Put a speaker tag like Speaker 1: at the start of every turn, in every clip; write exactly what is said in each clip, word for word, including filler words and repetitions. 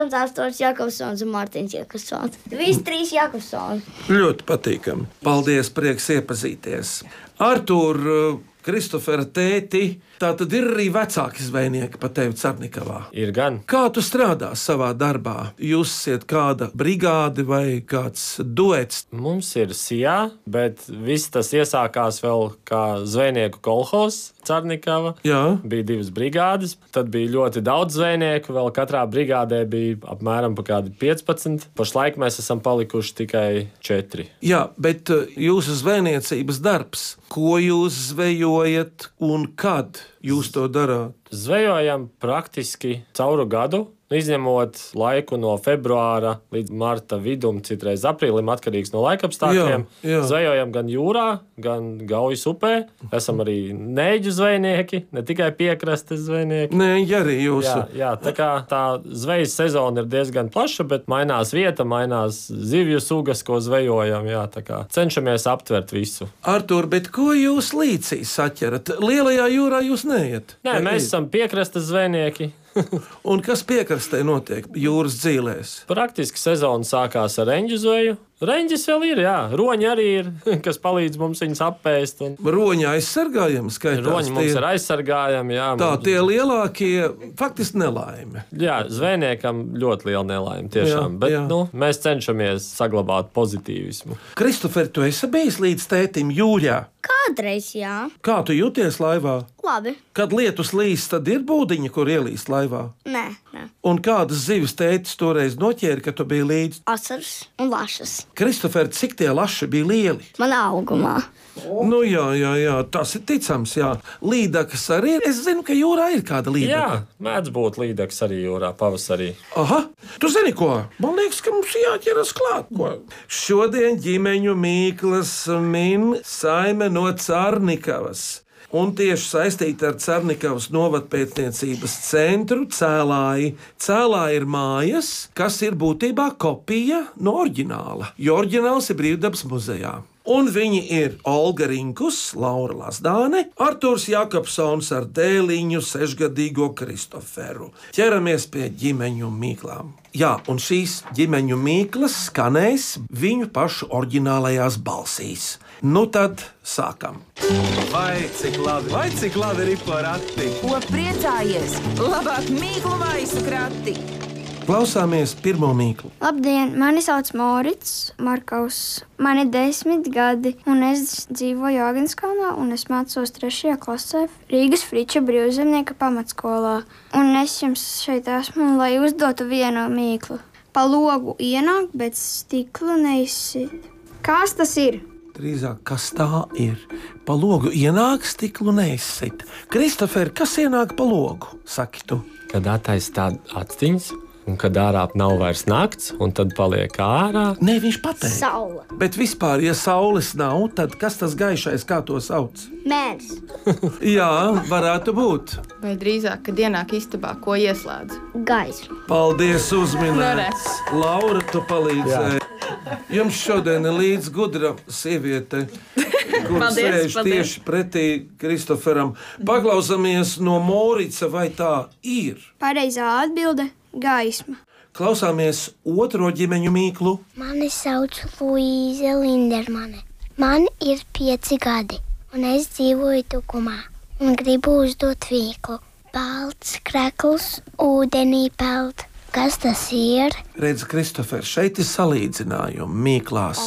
Speaker 1: Artūrs Jakobsons un Mārtiņš Jakobsons. Visi trīs Jakobsoni.
Speaker 2: Ļoti patīkami. Paldies, prieks iepazīties. Artūr, Kristofera tēti, tā tad ir arī vecāki zvejnieki pa tevi Carnikavā.
Speaker 3: Ir gan.
Speaker 2: Kā tu strādā savā darbā? Jūs esat kāda brigāde vai kāds duets?
Speaker 3: Mums ir sijā, bet viss tas iesākās vēl kā zvejnieku kolhos Carnikava.
Speaker 2: Jā.
Speaker 3: Bija divas brigādes, tad bija ļoti daudz zvejnieku, vēl katrā brigādē bija apmēram pa kādi piecpadsmit. Pašlaik mēs esam palikuši tikai četri.
Speaker 2: Jā, bet jūsu zvejniecības darbs, ko jūs zvejojat un kad jūs to darāt?
Speaker 3: Zvejojam praktiski cauru gadu, izņemot laiku no februāra līdz marta vidum, citreiz aprīlim, atkarīgs no laikapstākļiem.
Speaker 2: Jā, jā.
Speaker 3: Zvejojam gan jūrā, gan Gaujas upē. Esam arī neģu zvejnieki, ne tikai piekrastes zvejnieki.
Speaker 2: Nē, arī jūs.
Speaker 3: Jā, jā, tā kā tā zvejas sezona ir diezgan plaša, bet mainās vieta, mainās zivju sugas, ko zvejojam. Jā, tā kā cenšamies aptvert visu.
Speaker 2: Artūr, bet ko jūs līcī saķerat? Lielajā jūrā jūs neiet?
Speaker 3: Nē, mēs esam piekrastes zvejnieki.
Speaker 2: Un kas piekrastē notiek jūras dzīlēs?
Speaker 3: Praktiski sezona sākās ar reņģu zveju. Reņģis vēl ir, jā, roņi arī ir, kas palīdz mums viņus apēst. Un...
Speaker 2: Roņi aizsargājami skaitās.
Speaker 3: Roņi mums ir aizsargājami, jā.
Speaker 2: Tā,
Speaker 3: mums...
Speaker 2: tie lielākie faktiski nelaime.
Speaker 3: Jā, zvejniekam ļoti liela nelaime, tiešām. Jā, bet jā. Nu, mēs cenšamies saglabāt pozitīvismu.
Speaker 2: Kristofer, tu esi bijis līdz tētim jūļā?
Speaker 1: Kādreiz, jā.
Speaker 2: Kā tu jūties laivā?
Speaker 1: Labi.
Speaker 2: Kad lietus līst, tad ir būdiņa, kur ielīst laivā?
Speaker 1: Nē, nē.
Speaker 2: Un kādas zivis tētis toreiz noķēra, kad tu biji līdz?
Speaker 1: Asaras un lašas.
Speaker 2: Kristofer, cik tie laši bija lieli?
Speaker 1: Manā augumā.
Speaker 2: Oh. Nu jā, jā, jā, tas ir ticams, jā. Līdakas arī ir. Es zinu, ka jūrā ir kāda līdaka.
Speaker 3: Jā, mēdz būt līdakas arī jūrā pavasarī.
Speaker 2: Aha, tu zini ko? Man liekas, ka mums jāķeras klāt. Ko? Šodien ģimeņu Mīklas min saime no Carnikavas. Un tieši saistīta ar Carnikavas novadpētniecības centru Cēlāji. Cēlāji ir mājas, kas ir būtībā kopija no oriģināla, jo oriģināls ir Brīvdabas muzejā. Un viņi ir Olga Rinkus, Laura Lazdāne, Artūrs Jakobsons ar dēliņu sešgadīgo Kristoferu. Ķeramies pie ģimeņu Mīklām. Jā, un šīs ģimeņu Mīklas skanēs viņu pašu oriģinālajās balsīs. Nu tad sākam.
Speaker 4: Vai cik labi, vai cik labi ir porati?
Speaker 5: Ko priecājies? Labāk mīklu maisu krati!
Speaker 2: Klausāmies pirmo mīklu.
Speaker 6: Labdien, mani sauc Morits Markaus. Man ir desmit gadi, un es dzīvoju Āgenskalnā, un es mācos trešajā klasē Rīgas Friča brīvzemnieka pamatskolā. Un es jums šeit esmu, lai uzdotu vienu mīklu. Pa logu ienāk, bet stiklu neizsit. Kas tas ir?
Speaker 2: Drīzāk, kas tā ir? Pa logu ienāk, stiklu neizsit. Kristofer, kas ienāk pa logu? Saki tu.
Speaker 3: Kad attaisa tāda atstiņas, un kad ārā nav vairs nakts, un tad paliek ārā.
Speaker 2: Nē, viņš pateica.
Speaker 1: Saule.
Speaker 2: Bet vispār, ja saules nav, tad kas tas gaišais, kā to sauc?
Speaker 1: Mēnesis.
Speaker 2: Jā, varētu būt.
Speaker 7: Vai drīzāk, kad ienāk istabā, ko ieslēdz?
Speaker 1: Gaisma.
Speaker 2: Paldies, uzminēts. Laura, tu palīdzēji. Jums šodien ir līdz gudra sieviete, kur sēž tieši pretī Kristoferam. Paklausāmies no Morica, vai tā ir?
Speaker 6: Pareizā atbilde – gaisma.
Speaker 2: Klausāmies otro ģimeņu mīklu.
Speaker 8: Mani sauc Luīze Lindermane. Man ir pieci gadi, un es dzīvoju Tukumā, un gribu uzdot mīklu. Balts krekls ūdenī peld. Kas tas ir?
Speaker 2: Redz, Kristofer, šeit ir salīdzinājumi mīklās.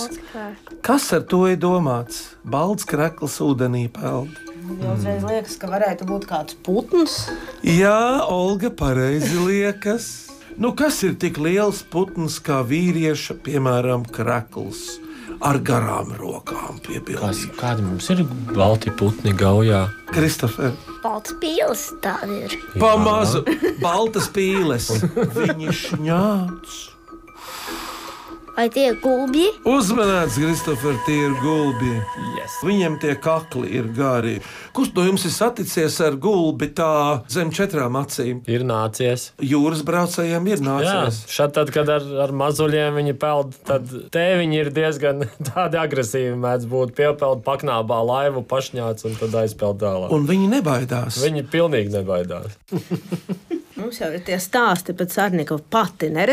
Speaker 2: Kas ar to ir domāts? Balts krekls ūdenī peld.
Speaker 9: Uzreiz liekas, ka varētu būt kāds putns.
Speaker 2: Jā, Olga, pareizi liekas. Nu, kas ir tik liels putns kā vīrieša, piemēram, krekls? Ar garām rokām piebildīt.
Speaker 3: Kādi mums ir balti putni Gaujā?
Speaker 2: Kristofer.
Speaker 1: Balts pīles tādi ir.
Speaker 2: Pamazu, baltas pīles. Viņi šņāc.
Speaker 1: Vai tie ir gulbji?
Speaker 2: Uzmanēts, Kristofer, tie ir gulbji.
Speaker 3: Yes.
Speaker 2: Viņiem tie kakli ir gari. Kurš no jums ir saticies ar gulbi tā zem četrām acīm?
Speaker 3: Ir nācies.
Speaker 2: Jūras braucējiem ir nācies.
Speaker 3: Jā, šad tad, kad ar, ar mazuļiem viņi peld, tad tēviņi ir diezgan tādi agresīvi, mēdz būt piepeld paknābā laivu, pašņāc un tad aizpeld tālāk.
Speaker 2: Un viņi nebaidās.
Speaker 3: Viņi pilnīgi nebaidās.
Speaker 9: Mums jau ir tie stāsti, bet Cārnīka pati neredz.